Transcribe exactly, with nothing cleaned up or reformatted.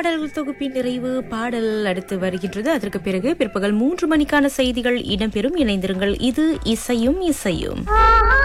பாடல்கள் தொகுப்பின் நிறைவு பாடல் அடுத்து வருகின்றது. அதற்கு பிறகு பிற்பகல் மூன்று மணிக்கான செய்திகள் இடம்பெறும். இணைந்திருங்கள். இது இசையும் இசையும்.